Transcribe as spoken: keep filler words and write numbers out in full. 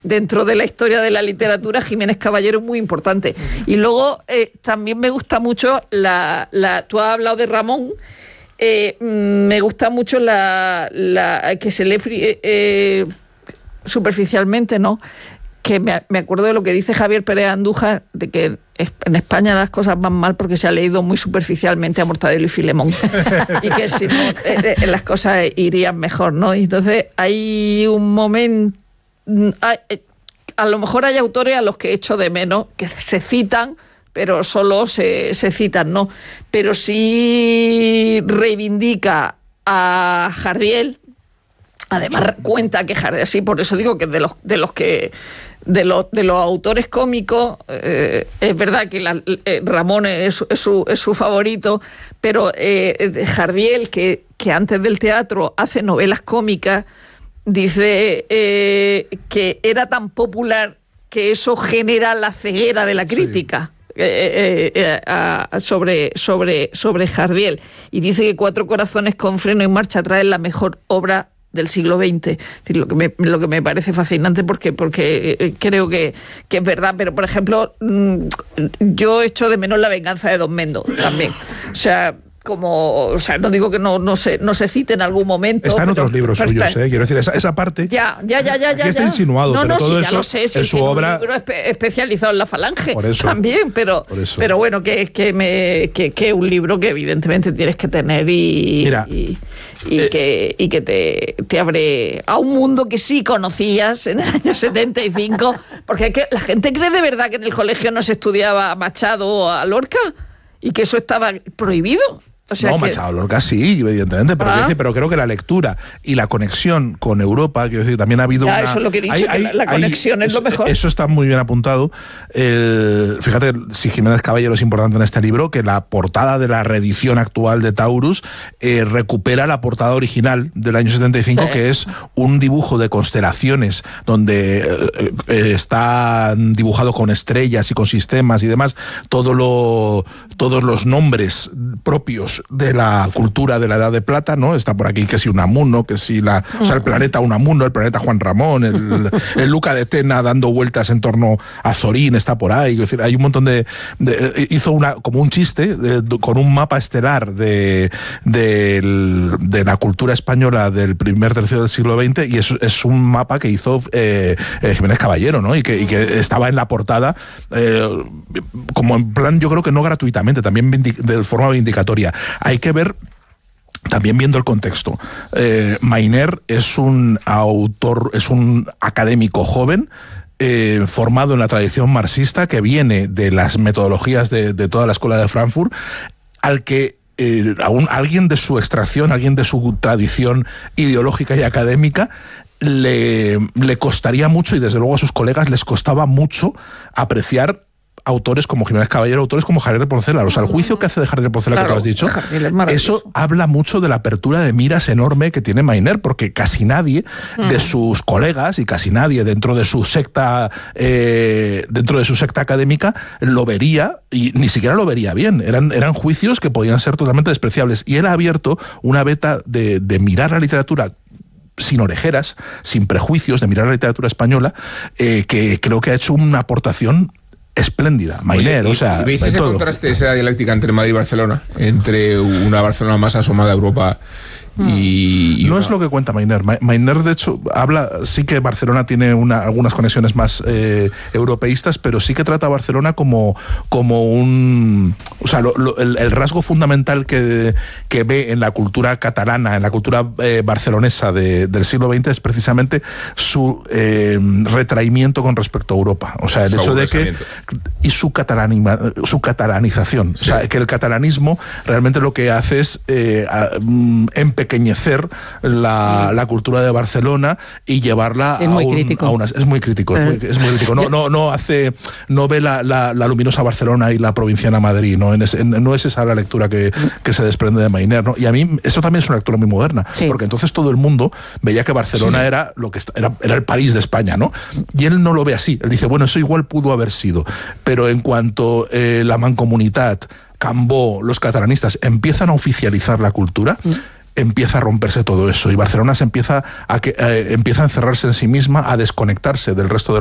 dentro de la historia de la literatura, Jiménez Caballero es muy importante. Y luego eh, también me gusta mucho la, la... Tú has hablado de Ramón, eh, me gusta mucho la, la que se lee eh, eh, superficialmente, ¿no? Que me, me acuerdo de lo que dice Javier Pérez Andújar, de que en España las cosas van mal porque se ha leído muy superficialmente a Mortadelo y Filemón y que si no eh, eh, las cosas irían mejor, ¿no? Y entonces hay un momento, hay, a lo mejor hay autores a los que echo de menos que se citan, pero solo se, se citan, ¿no? Pero sí reivindica a Jardiel. Además cuenta que Jardiel, sí, por eso digo que de los de los que de los de los autores cómicos eh, es verdad que la, eh, Ramón es, es su es su favorito, pero eh, Jardiel, que que antes del teatro hace novelas cómicas, dice eh, que era tan popular que eso genera la ceguera de la crítica. Sí. Eh, eh, eh, sobre, sobre, sobre Jardiel, y dice que Cuatro corazones con freno en marcha atrás es la mejor obra del siglo veinte. Es decir, lo que me, lo que me parece fascinante porque, porque creo que, que es verdad, pero por ejemplo yo echo de menos La venganza de Don Mendo también, o sea, como, o sea, no digo que no, no, se, no se cite en algún momento. Está en pero, otros libros suyos, está, eh, quiero decir, esa, esa parte. Ya, ya, ya, ya. Aquí ya está ya. insinuado, no, pero no, todo sí, eso ya lo sé, sí, en su obra. Un libro espe- especializado en la Falange por eso, también, pero, por eso. pero bueno, que que me que, que un libro que evidentemente tienes que tener y, Mira, y, y eh, que, y que te, te abre a un mundo que sí conocías en el año setenta y cinco, porque es que la gente cree de verdad que en el colegio no se estudiaba a Machado o a Lorca y que eso estaba prohibido. O sea no, que... Machado Lorca sí, evidentemente, pero, ah. decir, pero creo que la lectura y la conexión con Europa, quiero decir, también ha habido ya, una... eso es lo que he dicho, hay, que hay, la, la conexión hay, es lo mejor. Eso está muy bien apuntado. El, fíjate, si Jiménez Caballero es importante en este libro, que la portada de la reedición actual de Taurus eh, recupera la portada original del año setenta y cinco, sí. Que es un dibujo de constelaciones, donde eh, eh, está dibujado con estrellas y con sistemas y demás, todo lo, todos los nombres propios de la cultura de la Edad de Plata, ¿no? Está por aquí que si Unamuno, que si la, o sea, el planeta Unamuno, el planeta Juan Ramón, el, el Luca de Tena dando vueltas en torno a Zorín, está por ahí. Es decir, hay un montón de, de hizo una como un chiste de, de, con un mapa estelar de, de, de la cultura española del primer tercio del siglo veinte, y es, es un mapa que hizo eh, eh, Jiménez Caballero, ¿no? Y que, y que estaba en la portada eh, como en plan, yo creo que no gratuitamente, también de forma vindicatoria. Hay que ver, también viendo el contexto, eh, Mayner es un autor, es un académico joven, eh, formado en la tradición marxista, que viene de las metodologías de, de toda la escuela de Frankfurt, al que eh, a un, alguien de su extracción, alguien de su tradición ideológica y académica, le, le costaría mucho, y desde luego a sus colegas les costaba mucho apreciar autores como Jiménez Caballero, autores como Jardiel de Porcela. O sea, el juicio que hace de Jardiel de Porcela, claro, que tú has dicho, eso habla mucho de la apertura de miras enorme que tiene Mayner, porque casi nadie uh-huh. de sus colegas y casi nadie dentro de su secta eh, dentro de su secta académica lo vería, y ni siquiera lo vería bien. Eran, eran juicios que podían ser totalmente despreciables. Y él ha abierto una veta de, de mirar la literatura sin orejeras, sin prejuicios, de mirar la literatura española, eh, que creo que ha hecho una aportación espléndida. Mayner, o sea, ¿veis ese todo. contraste, esa dialéctica entre Madrid y Barcelona? Entre una Barcelona más asomada a Europa y... y no una... es lo que cuenta Mayner. Mayner, de hecho, habla, sí que Barcelona tiene una, algunas conexiones más eh, europeístas, pero sí que trata a Barcelona como, como un... O sea, lo, lo, el, el rasgo fundamental que, que ve en la cultura catalana, en la cultura eh, barcelonesa de, del siglo veinte, es precisamente su eh, retraimiento con respecto a Europa. O sea, el hecho de que... Y su, catalanima, su catalanización. Sí. O sea, que el catalanismo realmente lo que hace es eh, empequeñecer la, sí. la cultura de Barcelona y llevarla es a, muy un, crítico. a una... Es muy crítico. Es muy, es muy crítico. No, no, no hace... No ve la, la, la luminosa Barcelona y la provinciana Madrid, ¿no? En ese, en, no es esa la lectura que, que se desprende de Mayner, ¿no? Y a mí eso también es una lectura muy moderna, sí. porque entonces todo el mundo veía que Barcelona sí. era lo que era, era el París de España, ¿no? Y él no lo ve así. Él dice, bueno, eso igual pudo haber sido, pero en cuanto eh, la Mancomunitat, Cambó, los catalanistas empiezan a oficializar la cultura, mm. empieza a romperse todo eso y Barcelona se empieza a, que, eh, empieza a encerrarse en sí misma, a desconectarse del resto de